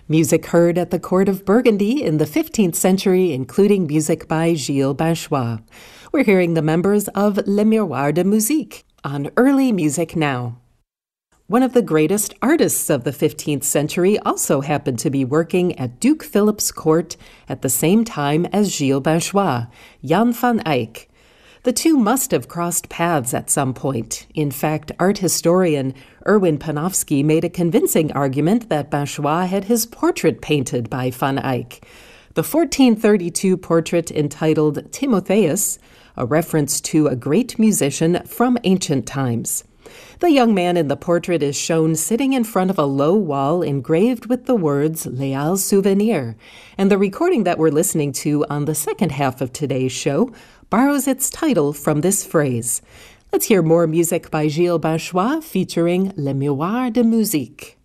Music heard at the court of Burgundy in the 15th century, including music by Gilles Banchois. We're hearing the members of Le Miroir de Musique on Early Music Now. One of the greatest artists of the 15th century also happened to be working at Duke Philip's court at the same time as Gilles Banchois, Jan van Eyck. The two must have crossed paths at some point. In fact, art historian Erwin Panofsky made a convincing argument that Banchois had his portrait painted by van Eyck. The 1432 portrait entitled Timotheus, a reference to a great musician from ancient times. The young man in the portrait is shown sitting in front of a low wall engraved with the words Leal Souvenir, and the recording that we're listening to on the second half of today's show borrows its title from this phrase. Let's hear more music by Gilles Banchois featuring Le Miroir de Musique.